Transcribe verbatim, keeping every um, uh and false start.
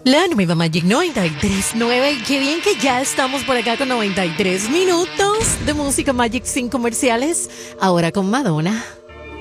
La nueva Magic noventa y tres punto nueve. Qué bien que ya estamos por acá con noventa y tres minutos de música Magic sin comerciales. Ahora con Madonna.